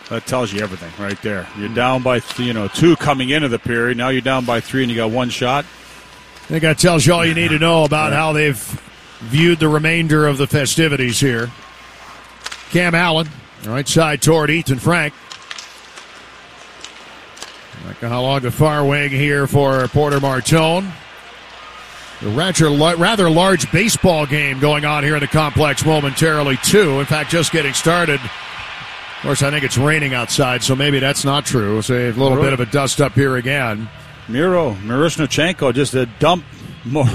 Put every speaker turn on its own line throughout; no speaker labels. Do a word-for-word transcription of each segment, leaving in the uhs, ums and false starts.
That tells you everything right there. You're down by, you know, two coming into the period. Now you're down by three and you got one shot.
I think that tells you all you need to know about how they've viewed the remainder of the festivities here. Cam Allen, right side toward Ethan Frank. Like how long the far wing here for Porter Martone. A rather, rather large baseball game going on here in the complex momentarily, too. In fact, just getting started. Of course, I think it's raining outside, so maybe that's not true. So a little bit of a dust up here again.
Miro, Miroshnichenko just a dump more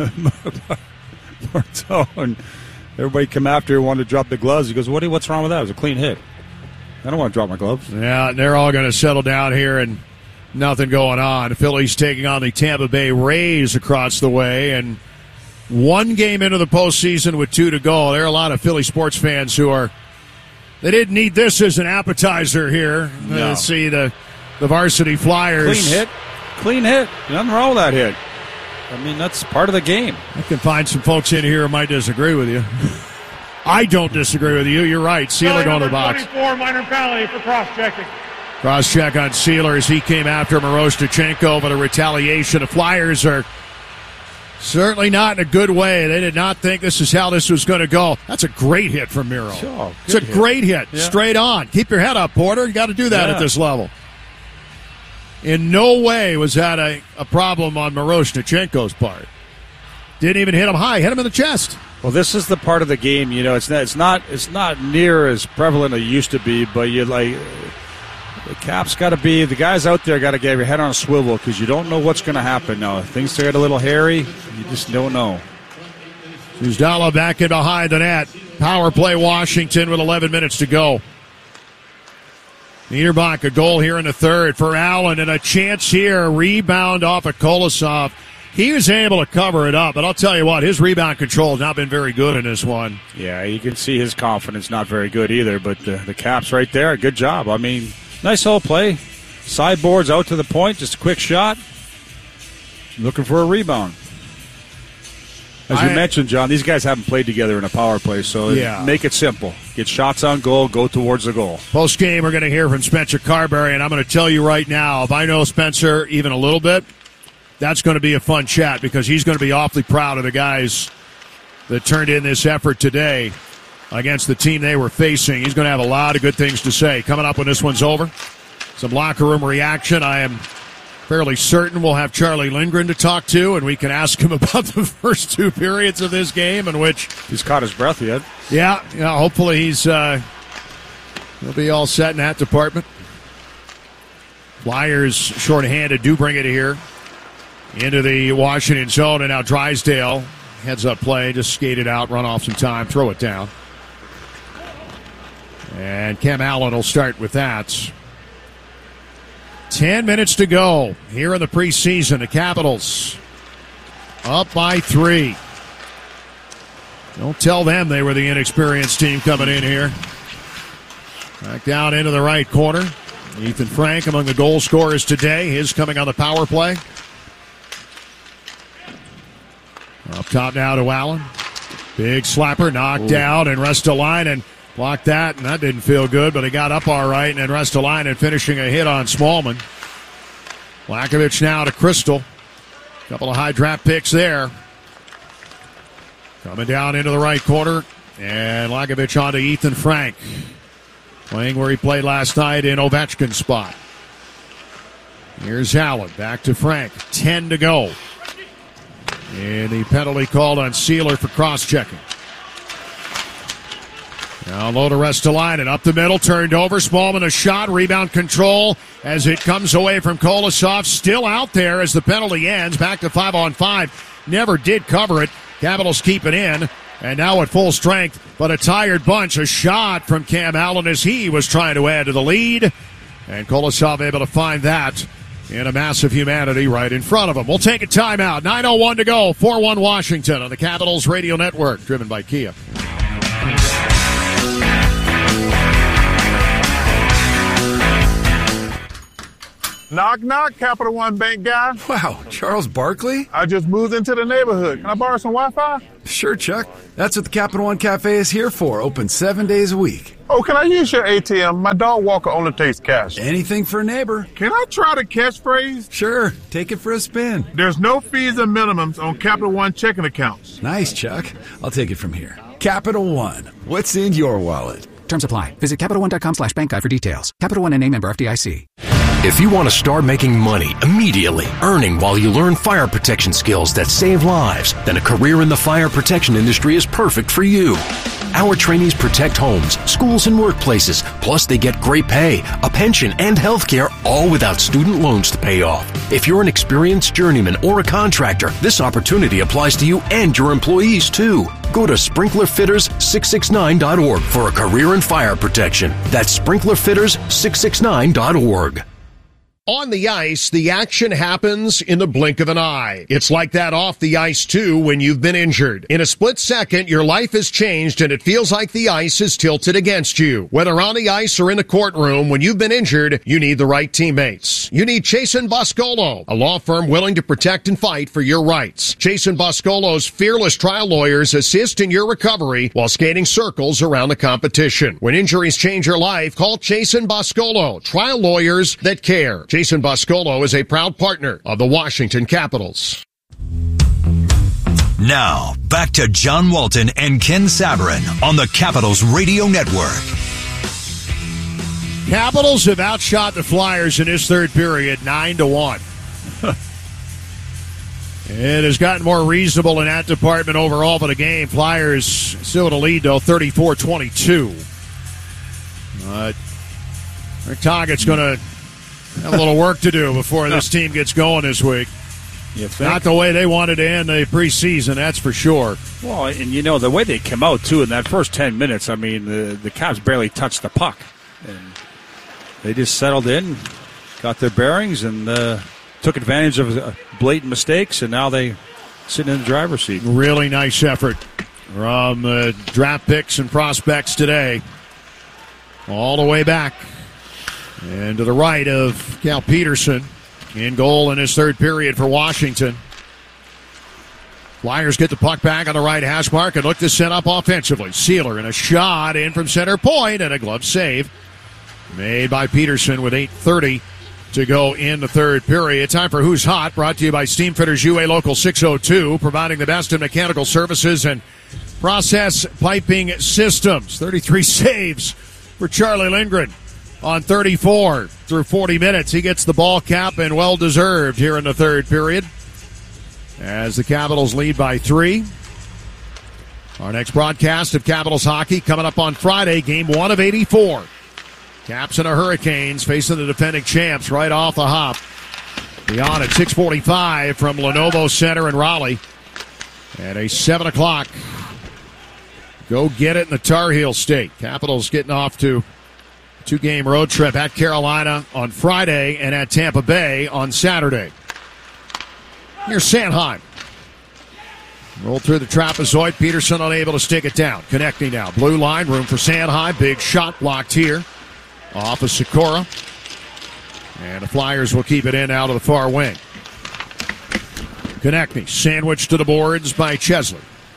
Martone. Everybody come after him, wanted to drop the gloves. He goes, what, what's wrong with that? It was a clean hit. I don't want to drop my gloves.
Yeah, they're all going to settle down here and nothing going on. The Phillies taking on the Tampa Bay Rays across the way, and one game into the postseason with two to go. There are a lot of Philly sports fans who are, they didn't need this as an appetizer here.
No.
Let's see the the varsity Flyers.
Clean hit. Clean hit. Nothing wrong with that hit. I mean, that's part of the game.
I can find some folks in here who might disagree with you. I don't disagree with you. You're right. Sealer going to the box.
twenty-four, minor penalty for cross-checking.
Cross-check on Sealer as he came after Miroshnichenko, but a retaliation. The Flyers are certainly not in a good way. They did not think this is how this was going to go. That's a great hit from Miro.
Oh,
it's a
hit.
great hit.
Yeah.
Straight on. Keep your head up, Porter. You got to do that
yeah.
at this level. In no way was that a, a problem on Miroshnichenko's part. Didn't even hit him high. Hit him in the chest.
Well, this is the part of the game, you know, it's not, it's not, it's not near as prevalent as it used to be, but you like, the Caps got to be, the guys out there got to get your head on a swivel because you don't know what's going to happen now. If things get a little hairy, you just don't know.
Uzdala back in behind the net. Power play Washington with eleven minutes to go. Niederbach, a goal here in the third for Allen, and a chance here. Rebound off of Kolosov. He was able to cover it up, but I'll tell you what, his rebound control has not been very good in this one.
Yeah, you can see his confidence not very good either, but the, the Caps right there, good job. I mean, nice whole play. Sideboards out to the point, just a quick shot. Looking for a rebound. As you I, mentioned, John, these guys haven't played together in a power play, so
yeah.
make it simple. Get shots on goal, go towards the goal.
Post game, we're going to hear from Spencer Carberry, and I'm going to tell you right now, if I know Spencer even a little bit, that's going to be a fun chat because he's going to be awfully proud of the guys that turned in this effort today against the team they were facing. He's going to have a lot of good things to say. Coming up when this one's over, some locker room reaction. I am fairly certain we'll have Charlie Lindgren to talk to, and we can ask him about the first two periods of this game in which
he's caught his breath yet.
Yeah, yeah. Hopefully he's uh, he'll be all set in that department. Flyers shorthanded do bring it here into the Washington zone, and now Drysdale heads up play, just skate it out, run off some time, throw it down. And Cam Allen will start with that. Ten minutes to go here in the preseason. The Capitals up by three. Don't tell them they were the inexperienced team coming in here. Back down into the right corner. Ethan Frank among the goal scorers today. His coming on the power play. Up top now to Allen. Big slapper knocked Ooh. down, and Ristolainen blocked that, and that didn't feel good, but he got up all right, and then Ristolainen finishing a hit on Smallman. Lakovic now to Crystal. Couple of high draft picks there. Coming down into the right corner, and Lakovic on to Ethan Frank. Playing where he played last night in Ovechkin's spot. Here's Allen, back to Frank. Ten to go. And the penalty called on Sealer for cross-checking. Now low to Ristolainen, up the middle, turned over. Smallman a shot, rebound control as it comes away from Kolosov. Still out there as the penalty ends. Back to five on five. Never did cover it. Capitals keep it in. And now at full strength, but a tired bunch. A shot from Cam Allen as he was trying to add to the lead. And Kolosov able to find that in a massive humanity right in front of him. We'll take a timeout. nine oh one to go. four one Washington on the Capitals Radio Network, driven by Kia.
Knock, knock, Capital One Bank guy.
Wow, Charles Barkley?
I just moved into the neighborhood. Can I borrow some Wi-Fi?
Sure, Chuck. That's what the Capital One Cafe is here for. Open seven days a week.
Oh, can I use your A T M? My dog walker only takes cash.
Anything for a neighbor.
Can I try the catchphrase?
Sure. Take it for a spin.
There's no fees and minimums on Capital One checking accounts.
Nice, Chuck. I'll take it from here. Capital One. What's in your wallet?
Terms apply. Visit CapitalOne.com slash bank guide for details. Capital One N A member F D I C.
If you want to start making money immediately, earning while you learn fire protection skills that save lives, then a career in the fire protection industry is perfect for you. Our trainees protect homes, schools, and workplaces. Plus, they get great pay, a pension, and health care, all without student loans to pay off. If you're an experienced journeyman or a contractor, this opportunity applies to you and your employees, too. Go to sprinkler fitters six six nine dot org for a career in fire protection. That's sprinkler fitters six six nine dot org.
On the ice, the action happens in the blink of an eye. It's like that off the ice, too, when you've been injured. In a split second, your life has changed, and it feels like the ice is tilted against you. Whether on the ice or in the courtroom, when you've been injured, you need the right teammates. You need Chasen Boscolo, a law firm willing to protect and fight for your rights. Chasen Boscolo's fearless trial lawyers assist in your recovery while skating circles around the competition. When injuries change your life, call Chasen Boscolo, trial lawyers that care. Chasen Boscolo is a proud partner of the Washington Capitals.
Now, back to John Walton and Ken Sabourin on the Capitals Radio Network.
Capitals have outshot the Flyers in this third period, nine to one. It has gotten more reasonable in that department overall for the game. Flyers still in a lead, though, thirty-four twenty-two. But their target's going to have a little work to do before this team gets going this week. Not the way they wanted to end the preseason, that's for sure.
Well, and you know, the way they came out, too, in that first ten minutes, I mean, the, the Caps barely touched the puck. And they just settled in, got their bearings, and uh, took advantage of uh, blatant mistakes, and now they sitting in the driver's seat.
Really nice effort from uh, draft picks and prospects today. All the way back. And to the right of Cal Peterson, in goal in his third period for Washington. Flyers get the puck back on the right hash mark and look to set up offensively. Sealer and a shot in from center point and a glove save made by Peterson with eight thirty to go in the third period. Time for Who's Hot, brought to you by Steam Fitters U A Local six oh two, providing the best in mechanical services and process piping systems. thirty-three saves for Charlie Lindgren. On thirty-four through forty minutes, he gets the ball cap, and well-deserved here in the third period as the Capitals lead by three. Our next broadcast of Capitals hockey coming up on Friday, game one of eighty-four. Caps and the Hurricanes facing the defending champs right off the hop. Be on at six forty-five from Lenovo Center in Raleigh. At a seven o'clock, go get it in the Tar Heel State. Capitals getting off to two-game road trip at Carolina on Friday and at Tampa Bay on Saturday. Here's Sanheim. Roll through the trapezoid. Peterson unable to stick it down. Connecting now. Blue line, room for Sanheim. Big shot blocked here. Off of Sikora. And the Flyers will keep it in out of the far wing. Konechny, sandwiched to the boards by Chesley.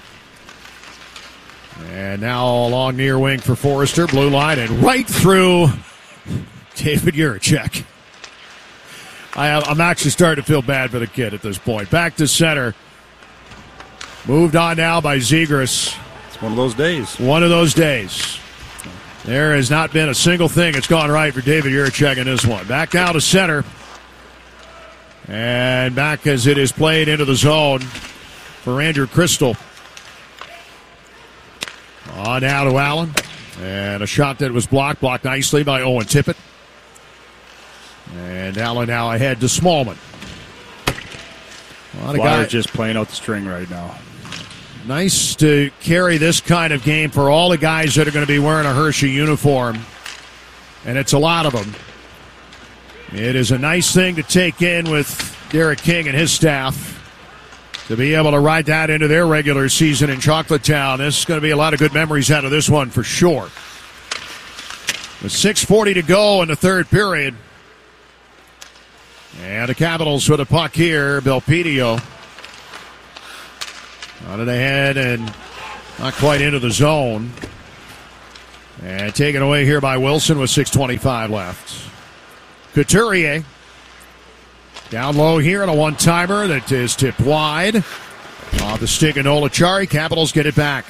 And now along near wing for Forrester. Blue line and right through David Jiricek. I, I'm actually starting to feel bad for the kid at this point. Back to center. Moved on now by Zegras.
It's one of those days.
One of those days. There has not been a single thing that's gone right for David Jiricek in this one. Back now to center. And back as it is played into the zone for Andrew Crystal. On now to Allen. And a shot that was blocked. Blocked nicely by Owen Tippett. And Allen now ahead to Smallman.
A lot of guys just playing out the string right now.
Nice to carry this kind of game for all the guys that are going to be wearing a Hershey uniform. And it's a lot of them. It is a nice thing to take in with Derek King and his staff to be able to ride that into their regular season in Chocolatetown. This is going to be a lot of good memories out of this one for sure. With six forty to go in the third period. And the Capitals with a puck here. Belpedio on it ahead and not quite into the zone. And taken away here by Wilson with six twenty-five left. Couturier down low here on a one-timer that is tipped wide. Off the stick of Noel Acciari. Capitals get it back.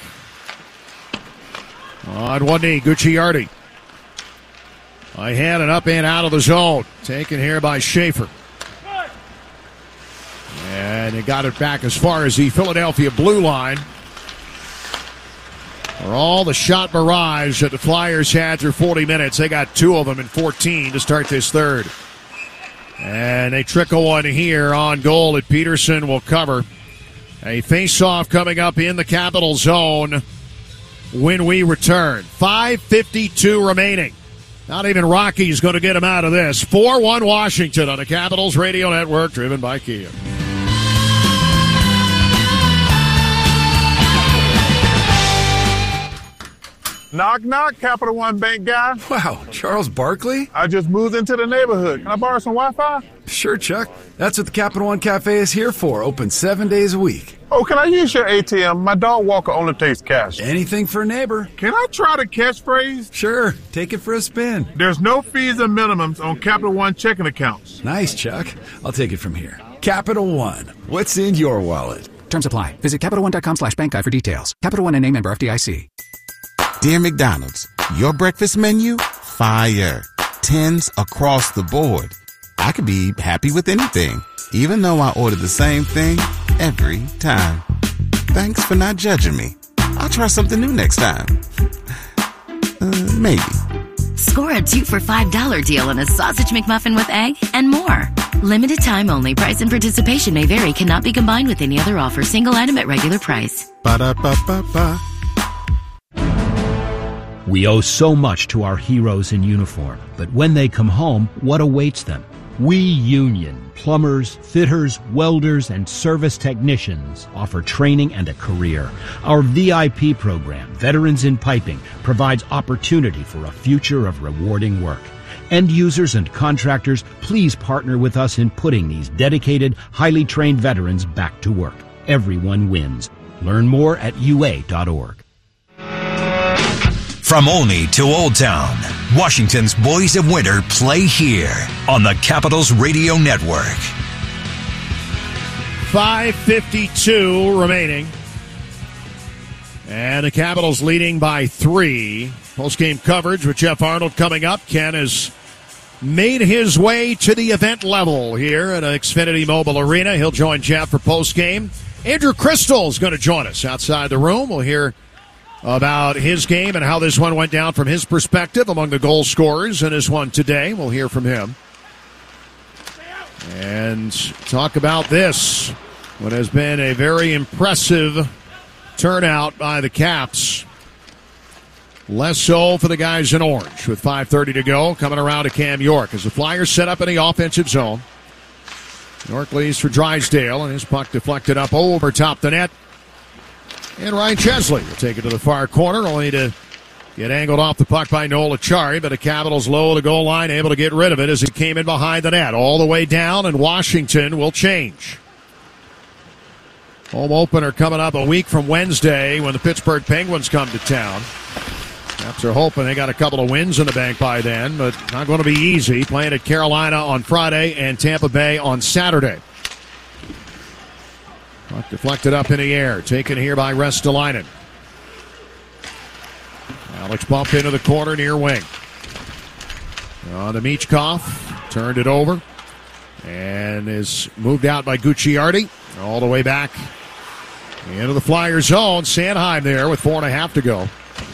On one knee, Gucciardi. Ahead and up and out of the zone. Taken here by Schaefer. And they got it back as far as the Philadelphia blue line. For all the shot barrage that the Flyers had through forty minutes, they got two of them in fourteen to start this third. And they trickle one here on goal that Peterson will cover. A face-off coming up in the Capital zone when we return. five fifty-two remaining. Not even Rocky's going to get him out of this. four one Washington on the Capitals Radio Network, driven by Kia.
Knock, knock, Capital One Bank guy.
Wow, Charles Barkley?
I just moved into the neighborhood. Can I borrow some Wi-Fi?
Sure, Chuck. That's what the Capital One Cafe is here for. Open seven days a week.
Oh, can I use your A T M? My dog walker only takes cash.
Anything for a neighbor.
Can I try the catchphrase?
Sure, take it for a spin.
There's no fees or minimums on Capital One checking accounts.
Nice, Chuck. I'll take it from here. Capital One. What's in your wallet?
Terms apply. Visit Capital One dot com slash bank guide for details. Capital One and A member F D I C.
Dear McDonald's, your breakfast menu? Fire. Tens across the board. I could be happy with anything, even though I order the same thing every time. Thanks for not judging me. I'll try something new next time. Uh, maybe.
Score a two for five dollar deal on a sausage McMuffin with egg and more. Limited time only. Price and participation may vary. Cannot be combined with any other offer. Single item at regular price.
Ba-da-ba-ba-ba.
We owe so much to our heroes in uniform, but when they come home, what awaits them? We Union, plumbers, fitters, welders, and service technicians offer training and a career. Our V I P program, Veterans in Piping, provides opportunity for a future of rewarding work. End users and contractors, please partner with us in putting these dedicated, highly trained veterans back to work. Everyone wins. Learn more at U A dot org.
From Olney to Old Town, Washington's Boys of Winter play here on the Capitals Radio Network.
five fifty-two remaining. And the Capitals leading by three. Post-game coverage with Jeff Arnold coming up. Ken has made his way to the event level here at Xfinity Mobile Arena. He'll join Jeff for post-game. Andrew Crystal is going to join us outside the room. We'll hear about his game and how this one went down from his perspective among the goal scorers in this one today. We'll hear from him. And talk about this, what has been a very impressive turnout by the Caps. Less so for the guys in orange with five thirty to go. Coming around to Cam York as the Flyers set up in the offensive zone. York leads for Drysdale, and his puck deflected up over top the net. And Ryan Chesley will take it to the far corner, only to get angled off the puck by Noel Acciari, but the Capitals low the goal line, able to get rid of it as it came in behind the net. All the way down, and Washington will change. Home opener coming up a week from Wednesday when the Pittsburgh Penguins come to town. Caps are hoping they got a couple of wins in the bank by then, but not going to be easy. Playing at Carolina on Friday and Tampa Bay on Saturday. Puck deflected up in the air. Taken here by Ristolainen. Alex bumped into the corner near wing. On to Michkov. Turned it over. And is moved out by Gucciardi. All the way back into the Flyer zone. Sanheim there with four and a half to go.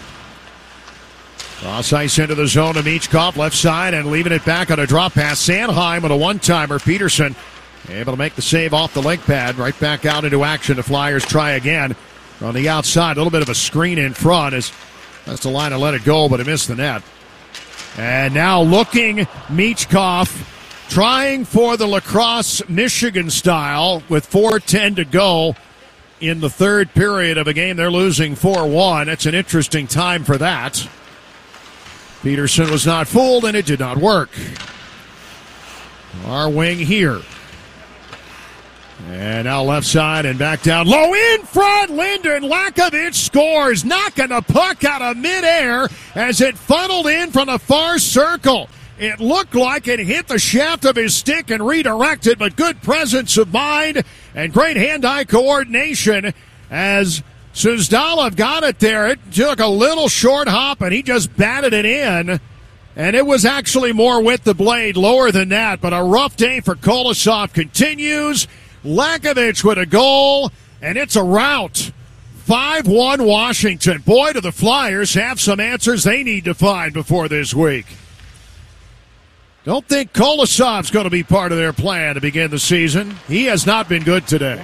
Cross ice into the zone to Michkov. Left side and leaving it back on a drop pass. Sanheim with a one-timer. Peterson able to make the save off the leg pad. Right back out into action. The Flyers try again on the outside. A little bit of a screen in front as that's the line to let it go, but it missed the net. And now looking, Michkov trying for the lacrosse Michigan style with four ten to go in the third period of a game they're losing four one. It's an interesting time for that. Peterson was not fooled, and it did not work. Our wing here. And now left side and back down low in front. Lyndon Lakovich scores, knocking the puck out of midair as it funneled in from the far circle. It looked like it hit the shaft of his stick and redirected, but good presence of mind and great hand-eye coordination as Suzdalov got it there. It took a little short hop, and he just batted it in. And it was actually more with the blade, lower than that. But a rough day for Kolosov continues. Lakovich with a goal, and it's a rout. five one Washington. Boy, do the Flyers have some answers they need to find before this week. Don't think Kolosov's going to be part of their plan to begin the season. He has not been good today.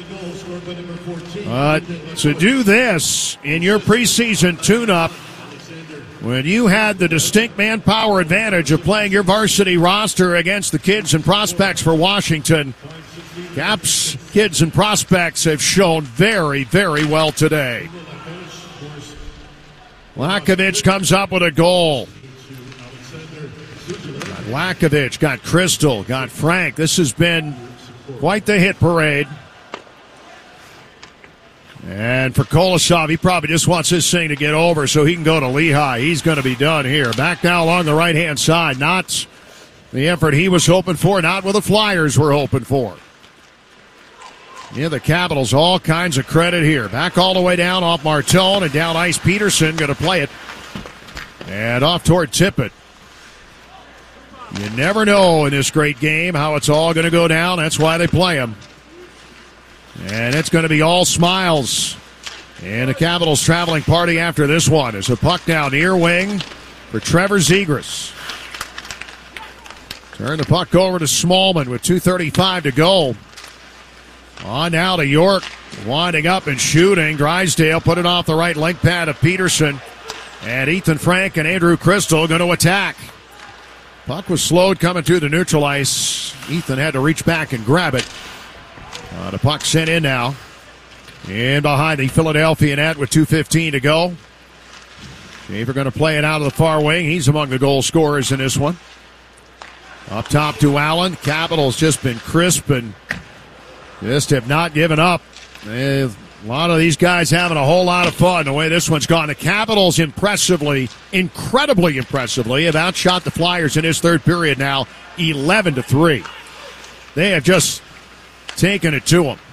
Uh, to do this in your preseason tune-up, when you had the distinct manpower advantage of playing your varsity roster against the kids and prospects for Washington, Caps kids and prospects have shown very, very well today. Lakovich comes up with a goal. Got Lakovich, got Crystal, got Frank. This has been quite the hit parade. And for Kolosov, he probably just wants this thing to get over so he can go to Lehigh. He's going to be done here. Back now along the right-hand side. Not the effort he was hoping for, not what the Flyers were hoping for. Yeah, the Capitals, all kinds of credit here. Back all the way down off Martone and down ice. Peterson going to play it. And off toward Tippett. You never know in this great game how it's all going to go down. That's why they play them. And it's going to be all smiles. And the Capitals traveling party after this one. As a puck down near wing for Trevor Zegras. Turn the puck over to Smallman with two thirty-five to go. On now to York, winding up and shooting. Drysdale put it off the right link pad of Peterson. And Ethan Frank and Andrew Crystal going to attack. Puck was slowed coming to the neutral ice. Ethan had to reach back and grab it. Uh, the puck sent in now. In behind the Philadelphia net with two fifteen to go. Shaver going to play it out of the far wing. He's among the goal scorers in this one. Up top to Allen. Capitals just been crisp and just have not given up. A lot of these guys having a whole lot of fun the way this one's gone. The Capitals impressively, incredibly impressively, have outshot the Flyers in this third period now, eleven to three. They have just taken it to them.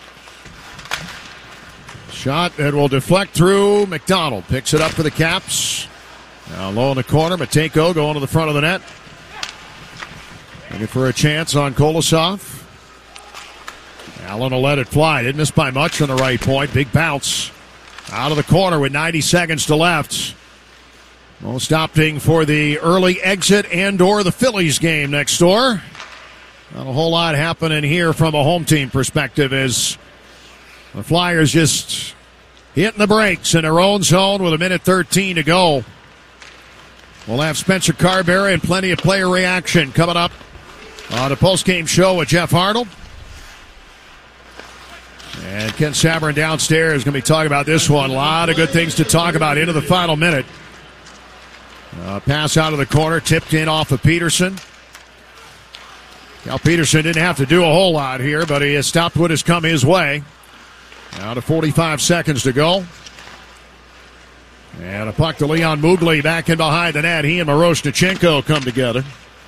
Shot that will deflect through. McDonald picks it up for the Caps. Now low in the corner. Matejko going to the front of the net. Looking for a chance on Kolosov. Allen will let it fly. Didn't miss by much on the right point. Big bounce. Out of the corner with ninety seconds to left. Most opting for the early exit and or the Phillies game next door. Not a whole lot happening here from a home team perspective as the Flyers just hitting the brakes in their own zone with a minute thirteen to go. We'll have Spencer Carberry and plenty of player reaction coming up on a post-game show with Jeff Arnold. And Ken Sabourin downstairs is going to be talking about this one. A lot of good things to talk about into the final minute. Uh, pass out of the corner, tipped in off of Peterson. Cal Peterson didn't have to do a whole lot here, but he has stopped what has come his way. Now to forty-five seconds to go. And a puck to Leon Mugli back in behind the net. He and Miroshnichenko come together.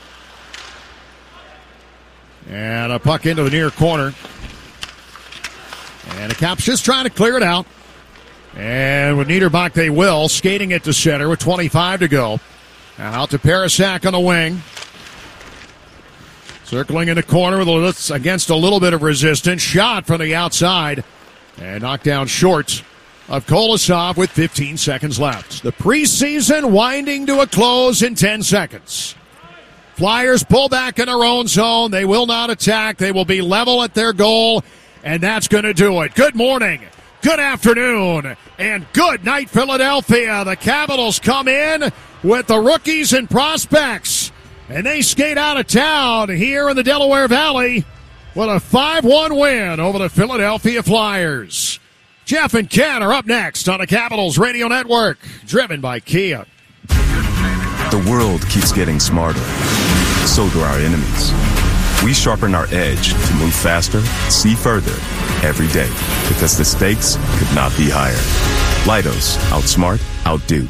And a puck into the near corner. And the Caps just trying to clear it out. And with Niederbach, they will. Skating it to center with twenty-five to go. And out to Parasak on the wing. Circling in the corner with a, against a little bit of resistance. Shot from the outside. And knocked down short of Kolosov with fifteen seconds left. The preseason winding to a close in ten seconds. Flyers pull back in their own zone. They will not attack. They will be level at their goal. And that's going to do it. Good morning, good afternoon, and good night, Philadelphia. The Capitals come in with the rookies and prospects, and they skate out of town here in the Delaware Valley with a five one win over the Philadelphia Flyers. Jeff and Ken are up next on the Capitals Radio Network, driven by Kia.
The world keeps getting smarter. So do our enemies. We sharpen our edge to move faster, see further, every day, because the stakes could not be higher. Leidos, outsmart, outdo.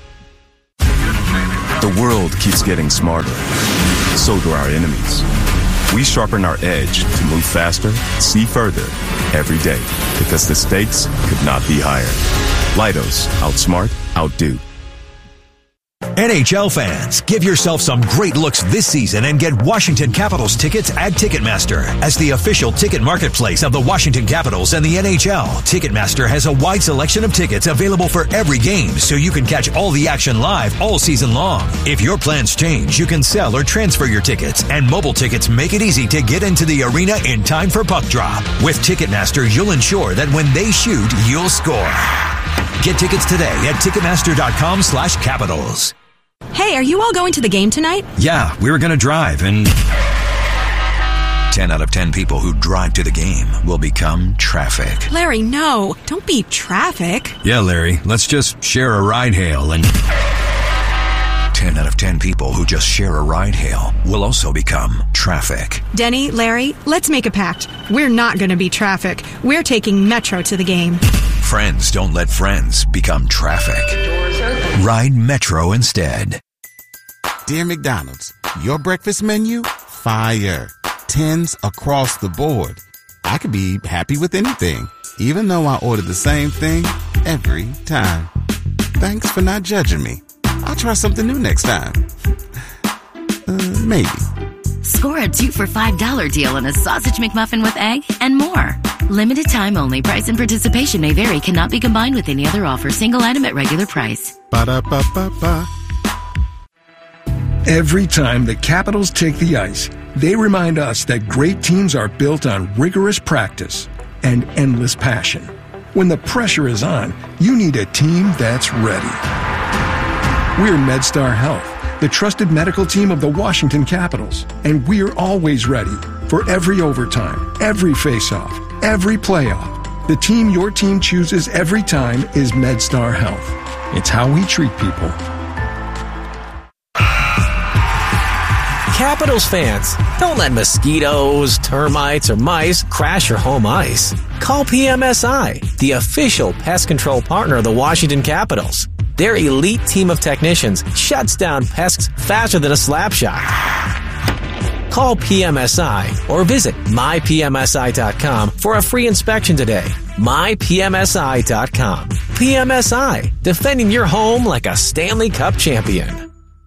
The world keeps getting smarter. So do our enemies. We sharpen our edge to move faster, see further, every day, because the stakes could not be higher. Leidos, outsmart, outdo.
N H L fans, give yourself some great looks this season and get Washington Capitals tickets at Ticketmaster. As the official ticket marketplace of the Washington Capitals and the N H L, Ticketmaster has a wide selection of tickets available for every game, so you can catch all the action live all season long. If your plans change, you can sell or transfer your tickets, and mobile tickets make it easy to get into the arena in time for puck drop. With Ticketmaster, you'll ensure that when they shoot, you'll score. Get tickets today at Ticketmaster.com slash Capitals.
Hey, are you all going to the game tonight?
Yeah, we were going to drive, and ten out of ten people who drive to the game will become traffic.
Larry, no. Don't be traffic.
Yeah, Larry, let's just share a ride hail, and ten out of ten people who just share a ride hail will also become traffic.
Denny, Larry, let's make a pact. We're not going to be traffic. We're taking Metro to the game.
Friends don't let friends become traffic. Ride Metro instead.
Dear McDonald's, your breakfast menu? Fire. Tens across the board. I could be happy with anything, even though I order the same thing every time. Thanks for not judging me. I'll try something new next time. Uh, maybe.
Score a two for five dollar deal on a sausage McMuffin with egg and more. Limited time only. Price and participation may vary. Cannot be combined with any other offer. Single item at regular price.
Ba-da-ba-ba-ba.
Every time the Capitals take the ice, they remind us that great teams are built on rigorous practice and endless passion. When the pressure is on, you need a team that's ready. We're MedStar Health, the trusted medical team of the Washington Capitals, and we're always ready for every overtime, every faceoff, every playoff. The team your team chooses every time is MedStar Health. It's how we treat people.
Capitals fans, don't let mosquitoes, termites, or mice crash your home ice. Call P M S I, the official pest control partner of the Washington Capitals. Their elite team of technicians shuts down pests faster than a slap shot. Call P M S I or visit my P M S I dot com for a free inspection today. my P M S I dot com. P M S I, defending your home like a Stanley Cup champion.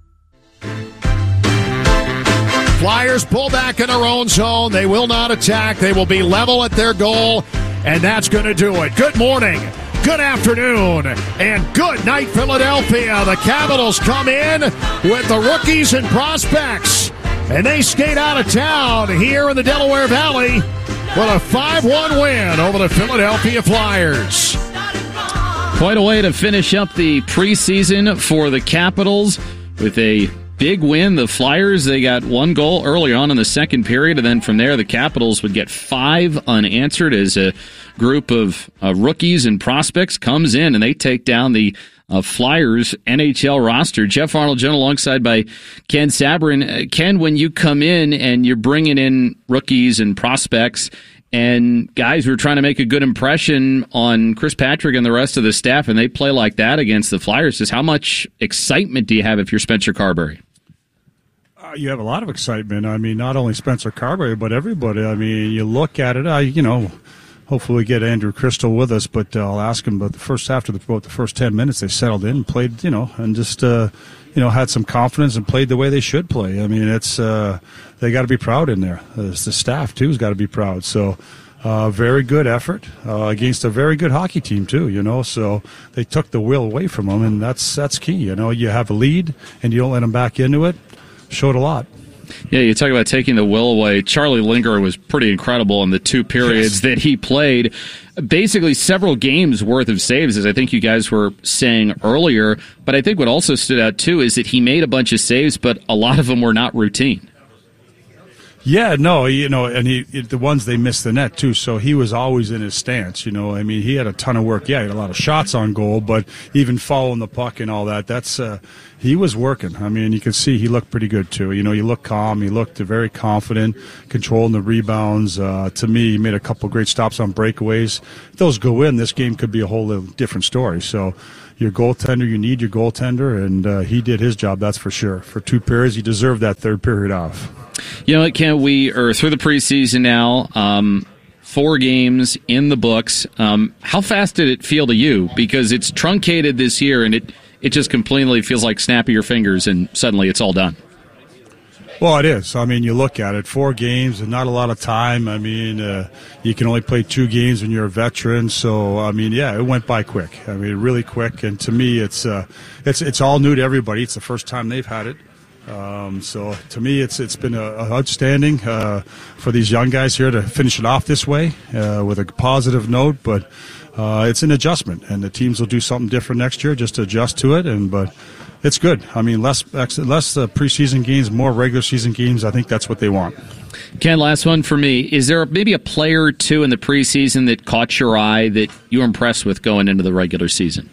Flyers pull back in their own zone. They will not attack. They will be level at their goal, and that's going to do it. Good morning, good afternoon, and good night, Philadelphia. The Capitals come in with the rookies and prospects, and they skate out of town here in the Delaware Valley with a five one win over the Philadelphia Flyers.
Quite a way to finish up the preseason for the Capitals with a big win. The Flyers, they got one goal early on in the second period, and then from there the Capitals would get five unanswered as a group of uh, rookies and prospects comes in, and they take down the uh, Flyers N H L roster. Jeff Arnold, John, alongside by Ken Sabrin. Uh, Ken, when you come in and you're bringing in rookies and prospects and guys who are trying to make a good impression on Chris Patrick and the rest of the staff, and they play like that against the Flyers, just how much excitement do you have if you're Spencer Carberry?
Uh, you have a lot of excitement. I mean, not only Spencer Carberry, but everybody. I mean, you look at it, I, you know, hopefully we get Andrew Crystal with us, but uh, I'll ask him about the first, after the, about the first ten minutes, they settled in and played, you know, and just, uh, you know, had some confidence and played the way they should play. I mean, it's, uh, they got to be proud in there. Uh, the staff, too, has got to be proud. So, uh, very good effort uh, against a very good hockey team, too, you know. So they took the will away from them, and that's that's key. You know, you have a lead, and you don't let them back into it. Showed a lot.
Yeah, you talk about taking the will away. Charlie Lindgren was pretty incredible in the two periods yes. that he played. Basically, several games worth of saves, as I think you guys were saying earlier. But I think what also stood out, too, is that he made a bunch of saves, but a lot of them were not routine.
Yeah, no, you know, and he the ones they missed the net too. So he was always in his stance. You know, I mean, he had a ton of work. Yeah, he had a lot of shots on goal, but even following the puck and all that, that's uh, he was working. I mean, you could see he looked pretty good too. You know, he looked calm. He looked very confident, controlling the rebounds. Uh, to me, he made a couple great stops on breakaways. If those go in, this game could be a whole different story. So. Your goaltender, you need your goaltender, and uh, he did his job, that's for sure. For two periods, he deserved that third period off.
You know what, Ken, we are through the preseason now, um, four games in the books. Um, how fast did it feel to you? Because it's truncated this year, and it, it just completely feels like snapping your fingers, and suddenly it's all done.
Well, it is. I mean, you look at it, four games and not a lot of time. I mean, uh, you can only play two games when you're a veteran. So, I mean, yeah, it went by quick. I mean, really quick. And to me, it's uh, it's it's all new to everybody. It's the first time they've had it. Um, so, to me, it's it's been a, a outstanding uh, for these young guys here to finish it off this way uh, with a positive note. But uh, it's an adjustment, and the teams will do something different next year just to adjust to it. And but. It's good. I mean, less less uh, preseason games, more regular season games. I think that's what they want.
Ken, last one for me. Is there maybe a player or two in the preseason that caught your eye that you were impressed with going into the regular season?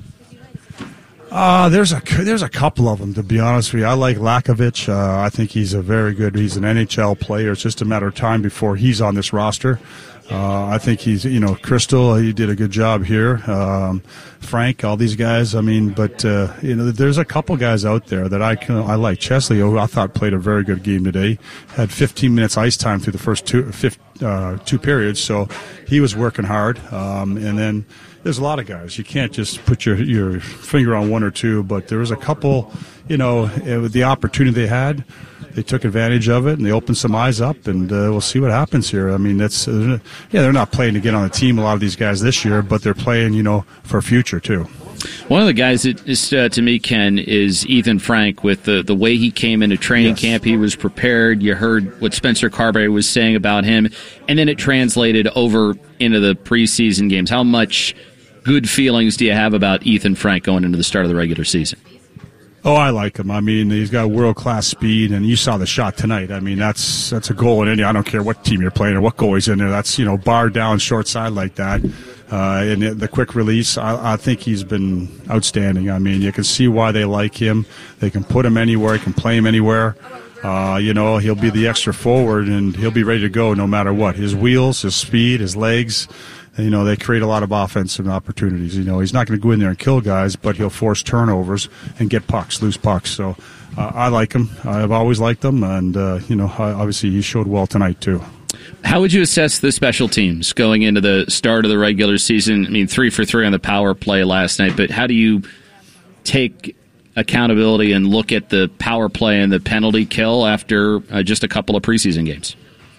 Uh, there's a there's a couple of them, to be honest with you. I like Lakovic. Uh, I think he's a very good. He's an N H L player. It's just a matter of time before he's on this roster. Uh, I think he's, you know, Crystal, he did a good job here. Um, Frank, all these guys. I mean, but, uh, you know, there's a couple guys out there that I can, I like. Chesley, who I thought played a very good game today, had fifteen minutes ice time through the first two, fifth, uh, two periods. So he was working hard. Um, and then there's a lot of guys. You can't just put your, your finger on one or two, but there was a couple, you know, it, the opportunity they had. They took advantage of it, and they opened some eyes up, and uh, we'll see what happens here. I mean, that's uh, yeah, they're not playing to get on the team, a lot of these guys this year, but they're playing, you know, for a future, too.
One of the guys that is, uh, to me, Ken, is Ethan Frank. With the, the way he came into training yes. camp, he was prepared. You heard what Spencer Carberry was saying about him, and then it translated over into the preseason games. How much good feelings do you have about Ethan Frank going into the start of the regular season?
Oh, I like him. I mean, he's got world-class speed, and you saw the shot tonight. I mean, that's that's a goal in any. I don't care what team you're playing or what goal he's in there. That's, you know, bar down, short side like that. Uh, and the quick release, I, I think he's been outstanding. I mean, you can see why they like him. They can put him anywhere, can play him anywhere. Uh, you know, he'll be the extra forward, and he'll be ready to go no matter what. His wheels, his speed, his legs. You know, they create a lot of offensive opportunities. You know, he's not going to go in there and kill guys, but he'll force turnovers and get pucks, loose pucks. So uh, I like him. I've always liked him, and, uh, you know, obviously he showed well tonight, too.
How would you assess the special teams going into the start of the regular season? I mean, three for three on the power play last night, but how do you take accountability and look at the power play and the penalty kill after uh, just a couple of preseason games?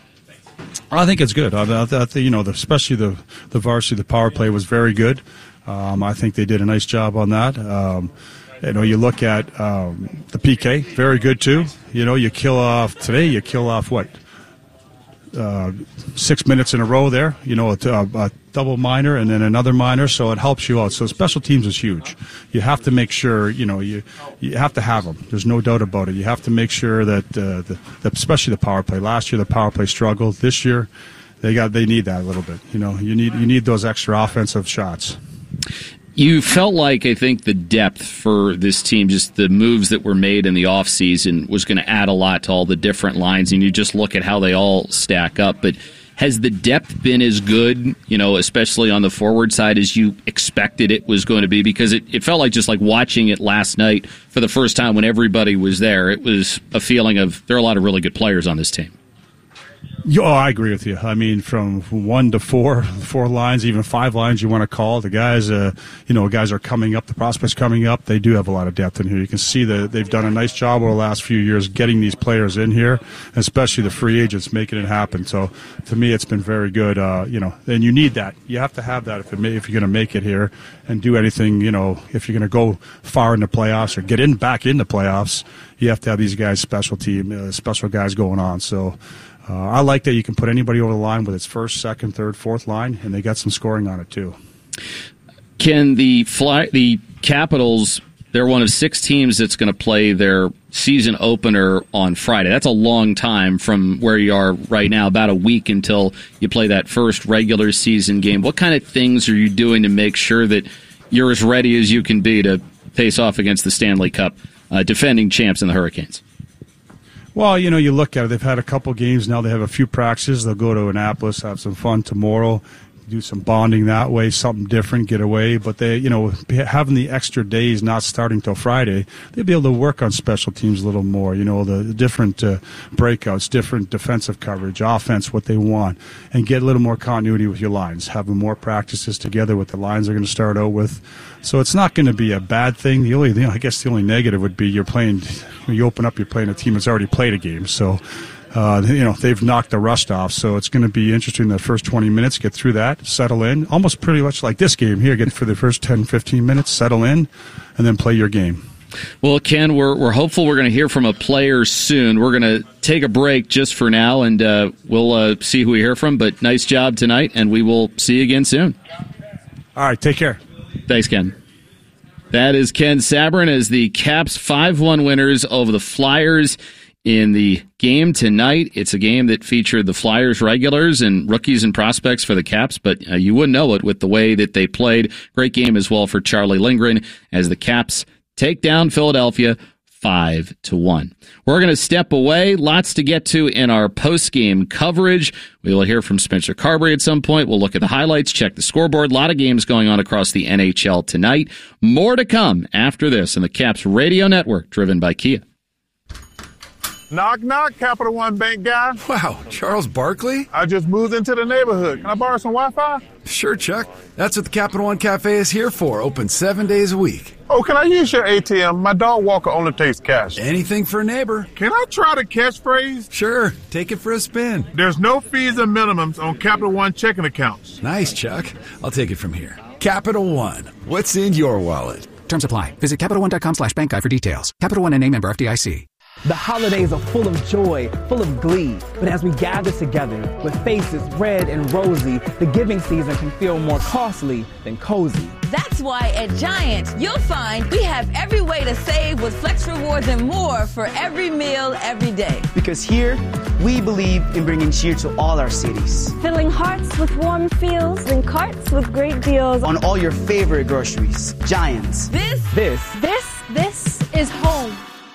I think it's good. I, I, I think, you know, the, especially the the varsity, the power play was very good. Um, I think they did a nice job on that. Um, you know, you look at um, the P K, very good too. You know, you kill off today. You kill off what uh, six minutes in a row there. You know, a, a double minor and then another minor, so it helps you out. So special teams is huge. You have to make sure, you know, you you have to have them. There's no doubt about it. You have to make sure that, uh, the, the especially the power play. Last year the power play struggled. This year they got they need that a little bit. You know, you need you need those extra offensive shots.
You felt like, I think, the depth for this team, just the moves that were made in the offseason, was going to add a lot to all the different lines, and you just look at how they all stack up. But has the depth been as good, you know, especially on the forward side, as you expected it was going to be? Because it, it felt like just like watching it last night for the first time when everybody was there, it was a feeling of there are a lot of really good players on this team.
Oh, I agree with you. I mean, from one to four, four lines, even five lines you want to call. The guys, uh, you know, guys are coming up. The prospects coming up. They do have a lot of depth in here. You can see that they've done a nice job over the last few years getting these players in here, especially the free agents making it happen. So, to me, it's been very good. Uh, you know, and you need that. You have to have that if, it may, if you're going to make it here and do anything. You know, if you're going to go far in the playoffs or get in back in the playoffs, you have to have these guys, special team, uh, special guys going on. So. Uh, I like that you can put anybody over the line with its first, second, third, fourth line, and they got some scoring on it too.
Can the fly, the Capitals they're one of six teams that's going to play their season opener on Friday. That's a long time from where you are right now, about a week until you play that first regular season game. What kind of things are you doing to make sure that you're as ready as you can be to face off against the Stanley Cup uh, defending champs in the Hurricanes?
Well, you know, you look at it. They've had a couple games now. They have a few practices. They'll go to Annapolis, have some fun tomorrow, do some bonding that way, something different, get away. But they, you know, having the extra days not starting till Friday, they'll be able to work on special teams a little more. You know, the different uh, breakouts, different defensive coverage, offense, what they want, and get a little more continuity with your lines. Having more practices together with the lines they're going to start out with. So it's not going to be a bad thing. The only, you know, I guess, the only negative would be you're playing. When you open up, you're playing a team that's already played a game. So. Uh, you know, they've knocked the rust off, so it's going to be interesting the first twenty minutes, get through that, settle in, almost pretty much like this game here, get for the first ten, fifteen minutes, settle in, and then play your game.
Well, Ken, we're we're hopeful we're going to hear from a player soon. We're going to take a break just for now, and uh, we'll uh, see who we hear from, but nice job tonight, and we will see you again soon.
All right, take care.
Thanks, Ken. That is Ken Sabourin as the Caps five one winners over the Flyers in the game tonight. It's a game that featured the Flyers regulars and rookies and prospects for the Caps, but uh, you wouldn't know it with the way that they played. Great game as well for Charlie Lindgren as the Caps take down Philadelphia five to one. We're going to step away. Lots to get to in our post-game coverage. We will hear from Spencer Carberry at some point. We'll look at the highlights, check the scoreboard. A lot of games going on across the N H L tonight. More to come after this on the Caps Radio Network, driven by Kia.
Knock, knock, Capital One Bank guy.
Wow, Charles Barkley?
I just moved into the neighborhood. Can I borrow some Wi-Fi?
Sure, Chuck. That's what the Capital One Cafe is here for, open seven days a week.
Oh, can I use your A T M? My dog walker only takes cash.
Anything for a neighbor.
Can I try the catchphrase?
Sure, take it for a spin.
There's no fees and minimums on Capital One checking accounts.
Nice, Chuck. I'll take it from here. Capital One, what's in your wallet?
Terms apply. Visit Capital One dot com slash bank guide for details. Capital One N A member F D I C.
The holidays are full of joy, full of glee. But as we gather together with faces red and rosy, the giving season can feel more costly than cozy.
That's why at Giant, you'll find we have every way to save with Flex Rewards and more for every meal, every day.
Because here, we believe in bringing cheer to all our cities.
Filling hearts with warm feels and carts with great deals.
On all your favorite groceries. Giants.
This,
this,
this, this is home.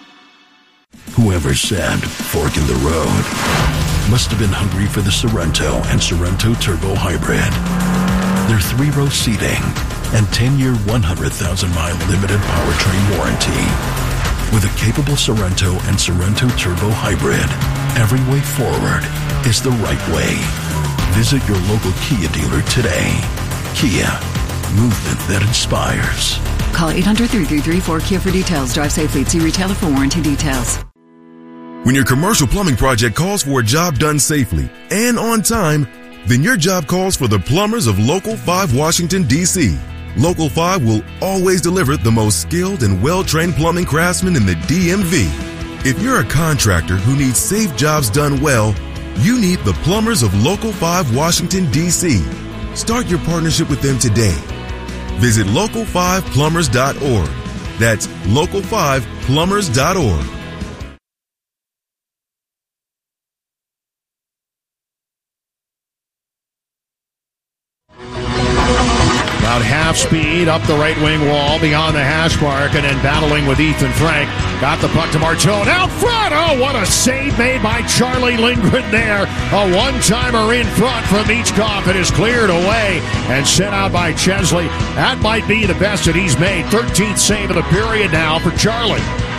Whoever said fork in the road must have been hungry for the Sorrento and Sorrento Turbo Hybrid. Their three-row seating and ten-year, one hundred thousand mile limited powertrain warranty. With a capable Sorrento and Sorrento Turbo Hybrid, every way forward is the right way. Visit your local Kia dealer today. Kia, movement that inspires.
Call eight hundred, three three three, four Kia for details. Drive safely. See retailer for warranty details.
When your commercial plumbing project calls for a job done safely and on time, then your job calls for the plumbers of Local five Washington, D C Local five will always deliver the most skilled and well-trained plumbing craftsmen in the D M V. If you're a contractor who needs safe jobs done well, you need the plumbers of Local five Washington, D C Start your partnership with them today. Visit local five plumbers dot org. That's local five plumbers dot org.
About half speed up the right wing wall beyond the hash mark and then battling with Ethan Frank. Got the puck to Martone out front. Oh, what a save made by Charlie Lindgren there. A one-timer in front from Michkov. It is cleared away and sent out by Chesley. That might be the best that he's made. thirteenth save of the period now for Charlie.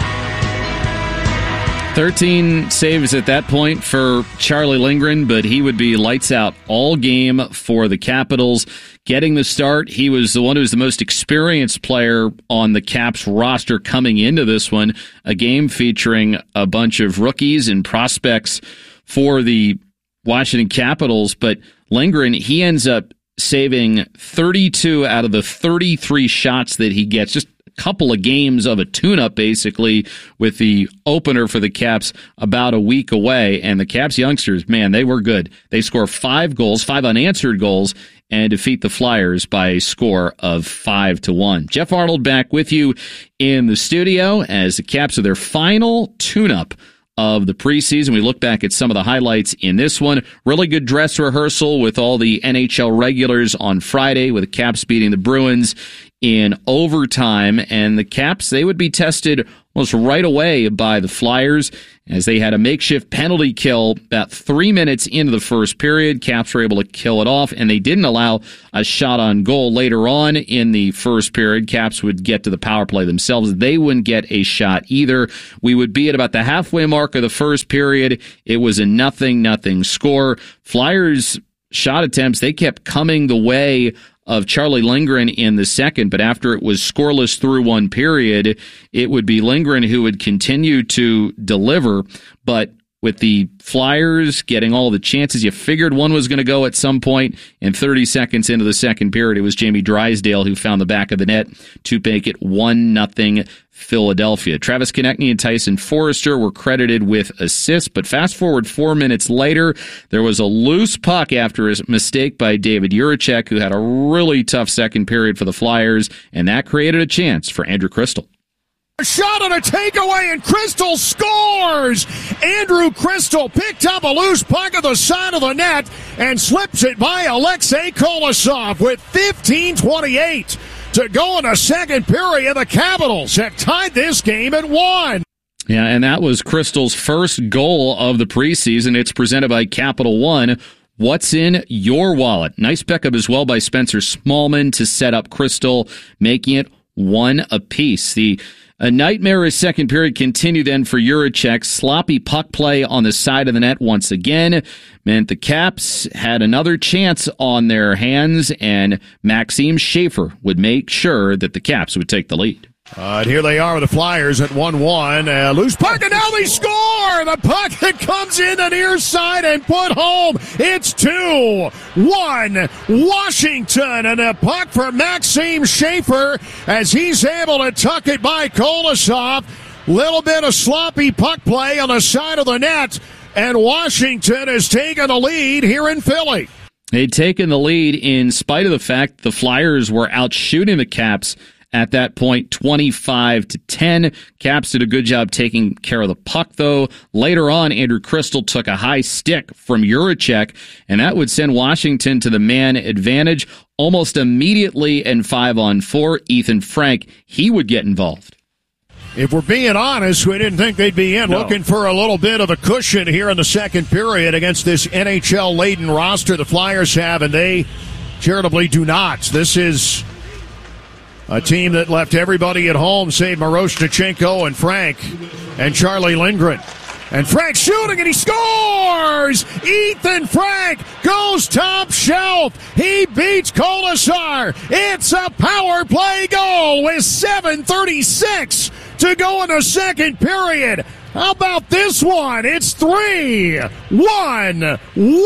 thirteen saves at that point for Charlie Lindgren, but he would be lights out all game for the Capitals. Getting the start, he was the one who was the most experienced player on the Caps roster coming into this one, a game featuring a bunch of rookies and prospects for the Washington Capitals. But Lindgren, he ends up saving thirty-two out of the thirty-three shots that he gets, just couple of games of a tune-up, basically, with the opener for the Caps about a week away. And the Caps youngsters, man, they were good. They score five goals, five unanswered goals and defeat the Flyers by a score of five to one. Jeff Arnold back with you in the studio as the Caps are their final tune-up of the preseason. We look back at some of the highlights in this one. Really good dress rehearsal with all the N H L regulars on Friday, with the Caps beating the Bruins in overtime. And the Caps, they would be tested almost right away by the Flyers as they had a makeshift penalty kill about three minutes into the first period. Caps were able to kill it off, and they didn't allow a shot on goal later on in the first period. Caps would get to the power play themselves. They wouldn't get a shot either. We would be at about the halfway mark of the first period. It was a nothing, nothing score. Flyers shot attempts, they kept coming the way of Charlie Lindgren in the second, but after it was scoreless through one period, it would be Lindgren who would continue to deliver. But with the Flyers getting all the chances, you figured one was going to go at some point, and thirty seconds into the second period, it was Jamie Drysdale who found the back of the net to make it one nothing Philadelphia. Travis Konechny and Tyson Forrester were credited with assists, but fast forward four minutes later, there was a loose puck after a mistake by David Jiricek, who had a really tough second period for the Flyers, and that created a chance for Andrew Crystal.
A shot on a takeaway, and Crystal scores! Andrew Crystal picked up a loose puck at the side of the net and slips it by Alexei Kolosov with fifteen twenty-eight to go in the second period. The Capitals have tied this game at one.
Yeah, and that was Crystal's first goal of the preseason. It's presented by Capital One. What's in your wallet? Nice pickup as well by Spencer Smallman to set up Crystal, making it one apiece. The A nightmarish second period continued then for Jiricek. Sloppy puck play on the side of the net once again meant the Caps had another chance on their hands, and Maxime Schaefer would make sure that the Caps would take the lead.
Uh, and here they are with the Flyers at one one. Uh, loose puck, and now they score! The puck that comes in the near side and put home. It's two one Washington, and a puck for Maxime Schaefer as he's able to tuck it by Kolosov. Little bit of sloppy puck play on the side of the net, and Washington has taken the lead here in Philly.
They'd taken the lead in spite of the fact the Flyers were out shooting the Caps at that point, twenty-five to ten. Caps did a good job taking care of the puck, though. Later on, Andrew Crystal took a high stick from Jiricek, and that would send Washington to the man advantage. Almost immediately in five on four, Ethan Frank, he would get involved.
If we're being honest, we didn't think they'd be in. No. Looking for a little bit of a cushion here in the second period against this N H L-laden roster the Flyers have, and they charitably do not. This is a team that left everybody at home, save Miroshnichenko and Frank and Charlie Lindgren. And Frank shooting, and he scores! Ethan Frank goes top shelf. He beats Kolesar. It's a power play goal with seven thirty-six to go in the second period. How about this one? It's three one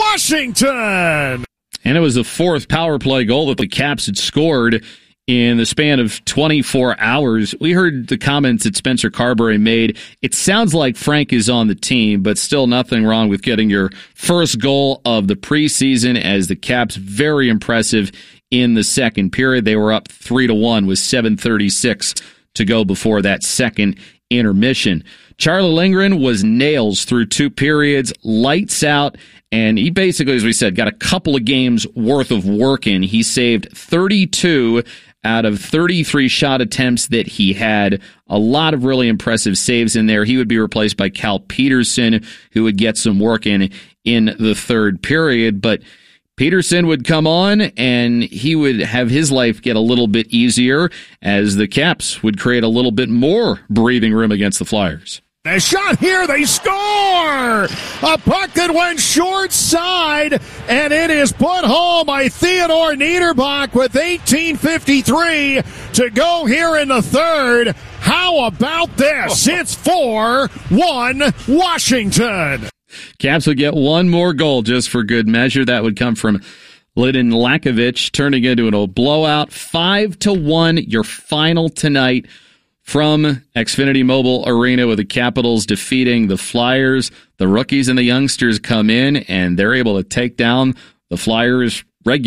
Washington.
And it was the fourth power play goal that the Caps had scored in the span of twenty-four hours. We heard the comments that Spencer Carberry made. It sounds like Frank is on the team, but still nothing wrong with getting your first goal of the preseason, as the Caps very impressive in the second period. They were up three to one with seven thirty-six to go before that second intermission. Charlie Lindgren was nails through two periods, lights out, and he basically, as we said, got a couple of games worth of work in. He saved thirty-two out of thirty-three shot attempts that he had. A lot of really impressive saves in there. He would be replaced by Cal Peterson, who would get some work in in the third period. But Peterson would come on, and he would have his life get a little bit easier as the Caps would create a little bit more breathing room against the Flyers.
A shot here, they score! A puck that went short side, and it is put home by Theodor Niederbach with eighteen fifty-three to go here in the third. How about this? It's four one Washington.
Caps would get one more goal just for good measure. That would come from Lidin Lakovic, turning into a blowout. Five to one, your final tonight from Xfinity Mobile Arena, with the Capitals defeating the Flyers. The rookies and the youngsters come in, and they're able to take down the Flyers regular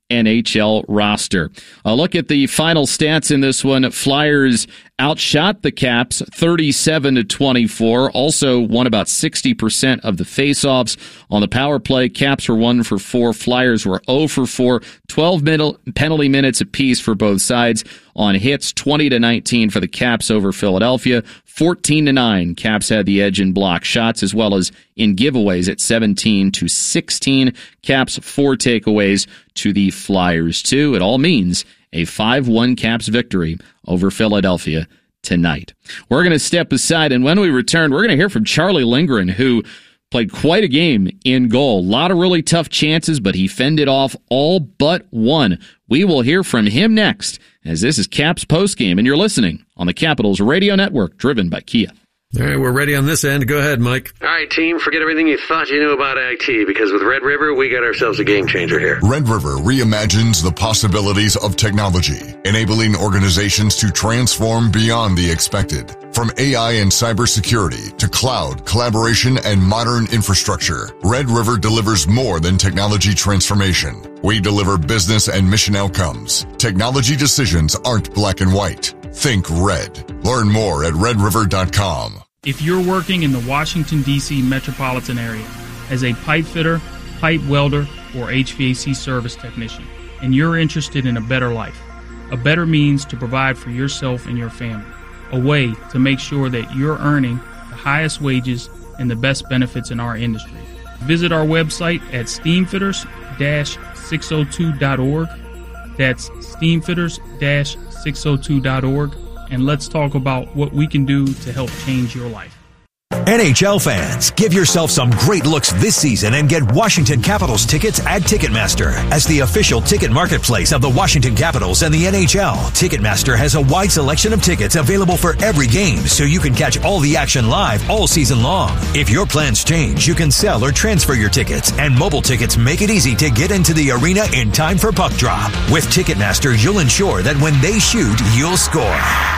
N H L roster. A look at the final stats in this one. Flyers outshot the Caps thirty-seven to twenty-four. Also won about sixty percent of the faceoffs. On the power play, Caps were one for four. Flyers were zero for four. twelve middle, penalty minutes apiece for both sides. On hits, twenty to nineteen for the Caps over Philadelphia. fourteen to nine. Caps had the edge in block shots as well as in giveaways at seventeen to sixteen. Caps four takeaways to the Flyers two. It all means a five one Caps victory over Philadelphia tonight. We're going to step aside, and when we return, we're going to hear from Charlie Lindgren, who played quite a game in goal. A lot of really tough chances, but he fended off all but one. We will hear from him next, as this is Caps postgame, and you're listening on the Capitals Radio Network, driven by Kia.
All right, we're ready on this end. Go ahead, Mike.
All right, team, forget everything you thought you knew about Ag T, because with Red River, we got ourselves a game changer here.
Red River reimagines the possibilities of technology, enabling organizations to transform beyond the expected. From A I and cybersecurity to cloud, collaboration, and modern infrastructure, Red River delivers more than technology transformation. We deliver business and mission outcomes. Technology decisions aren't black and white. Think red. Learn more at red river dot com.
If you're working in the Washington, D C metropolitan area as a pipe fitter, pipe welder, or H V A C service technician, and you're interested in a better life, a better means to provide for yourself and your family, a way to make sure that you're earning the highest wages and the best benefits in our industry. Visit our website at steamfitters dash six oh two dot org. That's steamfitters dash six oh two dot org. And let's talk about what we can do to help change your life.
N H L fans, give yourself some great looks this season and get Washington Capitals tickets at Ticketmaster. As the official ticket marketplace of the Washington Capitals and the N H L, Ticketmaster has a wide selection of tickets available for every game, so you can catch all the action live all season long. If your plans change, you can sell or transfer your tickets, and mobile tickets make it easy to get into the arena in time for puck drop. With Ticketmaster, you'll ensure that when they shoot, you'll score.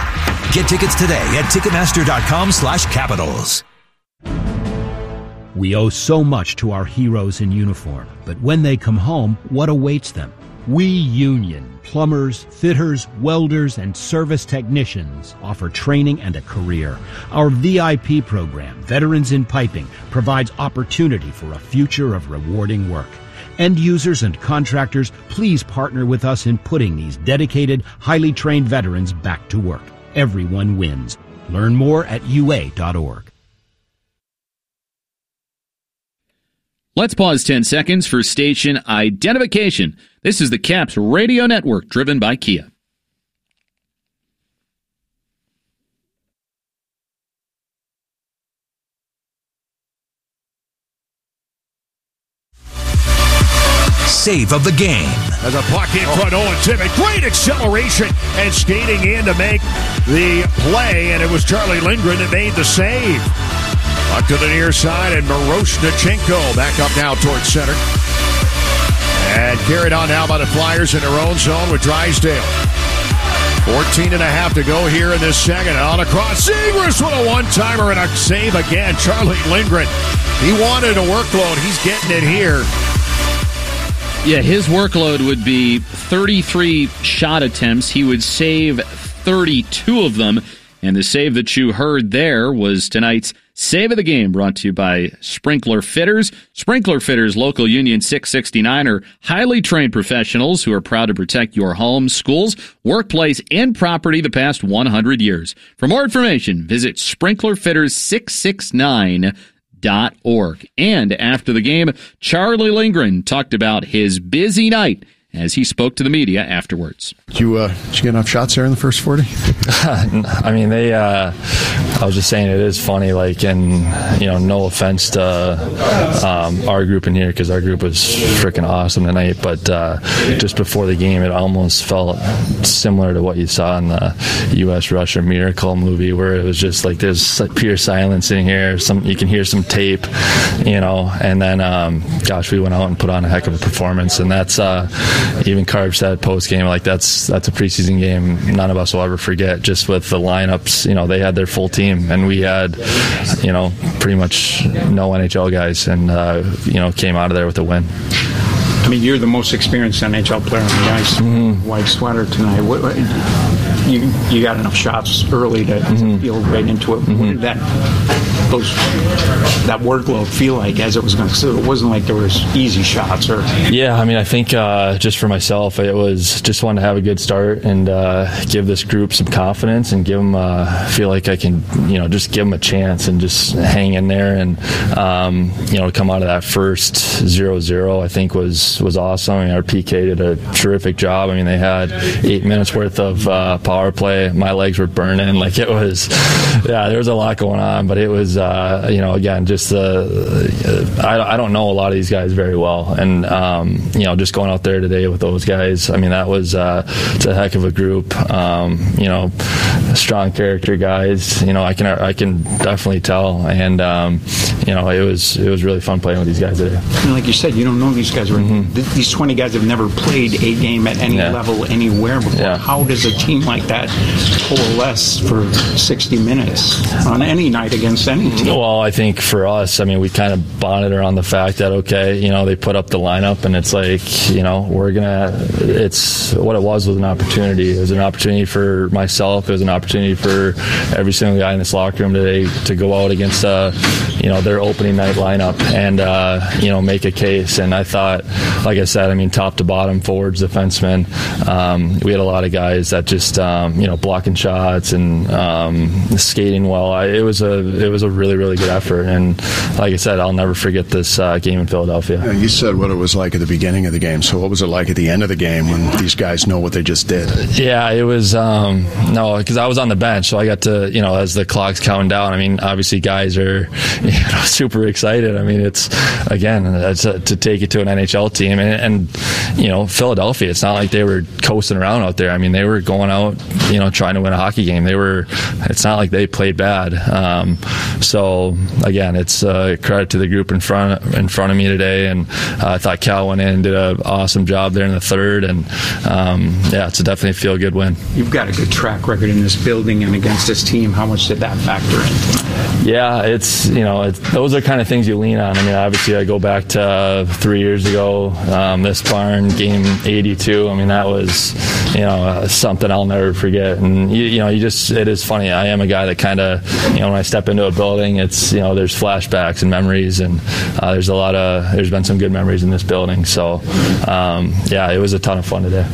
Get tickets today at Ticketmaster.com slash Capitals.
We owe so much to our heroes in uniform, but when they come home, what awaits them? We Union plumbers, fitters, welders, and service technicians offer training and a career. Our V I P program, Veterans in Piping, provides opportunity for a future of rewarding work. End users and contractors, please partner with us in putting these dedicated, highly trained veterans back to work. Everyone wins. Learn more at U A dot org.
Let's pause ten seconds for station identification. This is the Caps Radio Network, driven by Kia.
Save of the game.
As a puck in front, Owen Tippett. Great acceleration and skating in to make the play, and it was Charlie Lindgren that made the save. Puck to the near side, and Miroshnichenko back up now towards center. And carried on now by the Flyers in their own zone with Drysdale. fourteen and a half to go here in this second. On across, Zegras with a one-timer and a save again. Charlie Lindgren. He wanted a workload. He's getting it here.
Yeah, his workload would be thirty-three shot attempts. He would save thirty-two of them. And the save that you heard there was tonight's Save of the Game, brought to you by Sprinkler Fitters. Sprinkler Fitters, Local Union six sixty-nine, are highly trained professionals who are proud to protect your home, schools, workplace, and property the past one hundred years. For more information, visit sprinkler fitters six sixty-nine dot org. And after the game, Charlie Lindgren talked about his busy night as he spoke to the media afterwards.
Did you, uh, did you get enough shots there in the first forty?
I mean, they, uh, I was just saying it is funny, like, and, you know, no offense to um, our group in here, because our group was freaking awesome tonight, but uh, just before the game, it almost felt similar to what you saw in the U S Russia Miracle movie, where it was just like there's pure silence in here, some you can hear some tape, you know, and then, um, gosh, we went out and put on a heck of a performance, and that's, uh, even Carb said post game, like that's that's a preseason game none of us will ever forget. Just with the lineups, you know, they had their full team, and we had, you know, pretty much no N H L guys, and uh, you know, came out of there with a win.
I mean, you're the most experienced N H L player on the ice. Mm-hmm. White sweater tonight. What, what, you you got enough shots early to, mm-hmm. to feel right into it. Mm-hmm. What did that those that workload feel like as it was going? So it wasn't like there was easy shots or.
Yeah, I mean, I think uh, just for myself, it was just wanting to have a good start and uh, give this group some confidence and give them uh, feel like I can, you know, just give them a chance and just hang in there and um, you know, come out of that first zero zero, I think was was awesome. I mean, our P K did a terrific job. I mean, they had eight minutes worth of uh, power play. My legs were burning. Like it was, yeah, there was a lot going on, but it was, uh, you know, again, just uh, I, I don't know a lot of these guys very well, and um, you know, just going out there today with those guys, I mean, that was uh, it's a heck of a group. Um, you know, strong character guys. You know, I can I can definitely tell, and um, you know, it was it was really fun playing with these guys today.
And like you said, you don't know these guys. Mm-hmm. These twenty guys have never played a game at any yeah. level anywhere before. Yeah. How does a team like that coalesce for sixty minutes on any night against any team?
Well, I think for us, I mean, we kind of bonded around the fact that, okay, you know, they put up the lineup and it's like, you know, we're going to, it's what it was was an opportunity. It was an opportunity for myself. It was an opportunity for every single guy in this locker room today to go out against, uh, you know, their opening night lineup and, uh, you know, make a case. And I thought, like I said, I mean, top to bottom, forwards, defensemen, um, we had a lot of guys that just, um, you know, blocking shots and um, skating well. I, it was a it was a really, really good effort. And like I said, I'll never forget this uh, game in Philadelphia.
Yeah, you said what it was like at the beginning of the game. So what was it like at the end of the game when these guys know what they just did?
Yeah, it was, um, no, because I was on the bench, so I got to, you know, as the clock's counting down, I mean, obviously guys are, you know, super excited. I mean, it's, again, it's a, to take it to an N H L team. And, and, you know, Philadelphia, it's not like they were coasting around out there. I mean, they were going out, you know, trying to win a hockey game. They were, it's not like they played bad. Um, so, again, it's uh, credit to the group in front in front of me today. And uh, I thought Cal went in and did an awesome job there in the third. And, um, yeah, it's a definitely a feel-good win.
You've got a good track record in this building and against this team. How much did that factor in?
Yeah, it's, you know, it's, those are kind of things you lean on. I mean, obviously, I go back to uh, three years ago, um, this barn, game eighty-two. I mean, that was, you know, uh, something I'll never forget. And, you, you know, you just, it is funny. I am a guy that kind of, you know, when I step into a building, it's, you know, there's flashbacks and memories, and uh, there's a lot of, there's been some good memories in this building. So, um, yeah, it was a ton of fun today.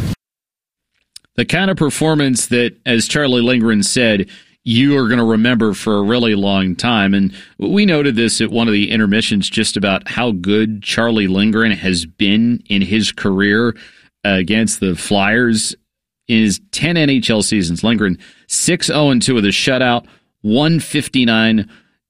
The kind of performance that, as Charlie Lindgren said, you are going to remember for a really long time. And we noted this at one of the intermissions just about how good Charlie Lindgren has been in his career uh, against the Flyers. In his ten N H L seasons, Lindgren six oh two with a shutout, one fifty-nine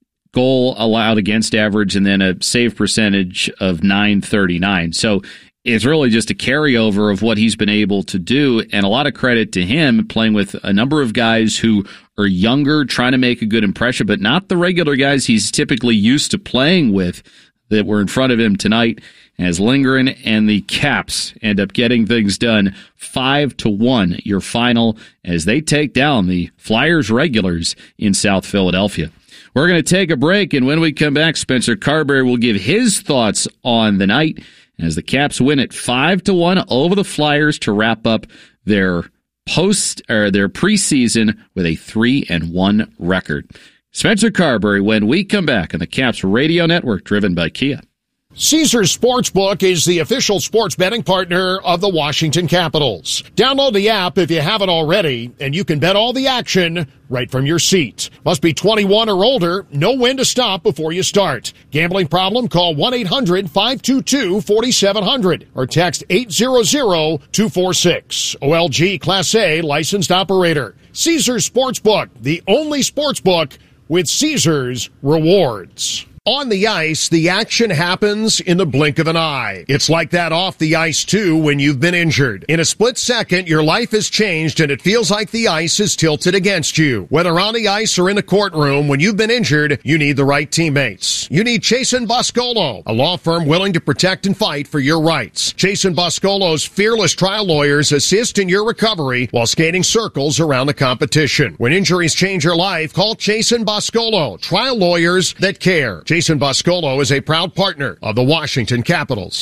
goal allowed against average, and then a save percentage of nine thirty-nine. So it's really just a carryover of what he's been able to do, and a lot of credit to him playing with a number of guys who are younger, trying to make a good impression, but not the regular guys he's typically used to playing with that were in front of him tonight, as Lindgren and the Caps end up getting things done five to one, your final, as they take down the Flyers regulars in South Philadelphia. We're going to take a break, and when we come back, Spencer Carberry will give his thoughts on the night as the Caps win it five to one over the Flyers to wrap up their post or their preseason with a three and one record. Spencer Carberry when we come back on the Caps Radio Network, driven by Kia.
Caesars Sportsbook is the official sports betting partner of the Washington Capitals. Download the app if you haven't already, and you can bet all the action right from your seat. Must be twenty-one or older. Know when to stop before you start. Gambling problem? Call one eight hundred five two two four seven zero zero or text eight hundred two four six. O L G Class A licensed operator. Caesars Sportsbook, the only sportsbook with Caesars rewards. On the ice, the action happens in the blink of an eye. It's like that off the ice, too, when you've been injured. In a split second, your life has changed, and it feels like the ice is tilted against you. Whether on the ice or in the courtroom, when you've been injured, you need the right teammates. You need Chasen Boscolo, a law firm willing to protect and fight for your rights. Chasen Boscolo's fearless trial lawyers assist in your recovery while skating circles around the competition. When injuries change your life, call Chasen Boscolo, trial lawyers that care. Chasen Boscolo is a proud partner of the Washington Capitals.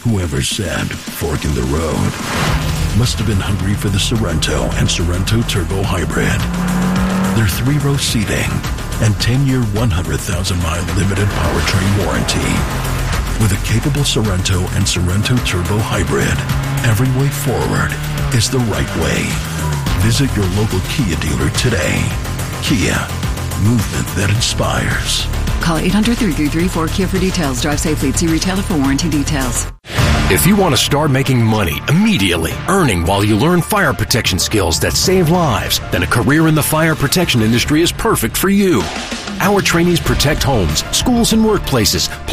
Whoever said fork in the road must have been hungry for the Sorrento and Sorrento Turbo Hybrid. Their three-row seating and ten-year, one hundred thousand mile limited powertrain warranty. With a capable Sorrento and Sorrento Turbo Hybrid, every way forward is the right way. Visit your local Kia dealer today. Kia, movement that inspires.
Call eight hundred, three three three, four Kia for details. Drive safely. See retailer for warranty details.
If you want to start making money immediately, earning while you learn fire protection skills that save lives, then a career in the fire protection industry is perfect for you. Our trainees protect homes, schools, and workplaces.